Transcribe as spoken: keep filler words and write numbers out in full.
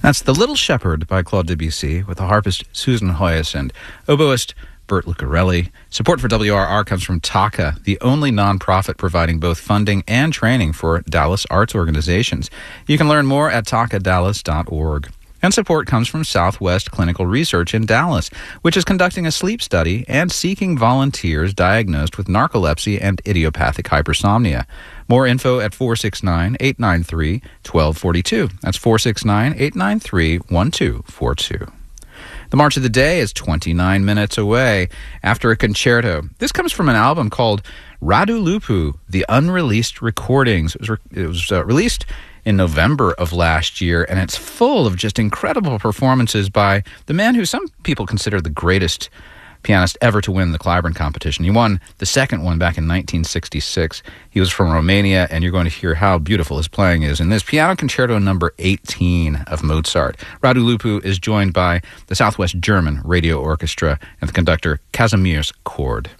That's The Little Shepherd by Claude Debussy, with the harpist Susan Hoyas and oboist Bert Lucarelli. Support for W R R comes from TACA, the only nonprofit providing both funding and training for Dallas arts organizations. You can learn more at taka dallas dot org. And support comes from Southwest Clinical Research in Dallas, which is conducting a sleep study and seeking volunteers diagnosed with narcolepsy and idiopathic hypersomnia. More info at four six nine, eight nine three, one two four two. That's four six nine, eight nine three, one two four two. The March of the Day is twenty-nine minutes away after a concerto. This comes from an album called Radu Lupu, The Unreleased Recordings. It was, re- it was uh, released in November of last year, and it's full of just incredible performances by the man who some people consider the greatest pianist ever to win the Clyburn competition. He won the second one back in nineteen sixty-six. He was from Romania, and you're going to hear how beautiful his playing is in this Piano Concerto number eighteen of Mozart. Radu Lupu is joined by the Southwest German Radio Orchestra and the conductor Kazimierz Cord.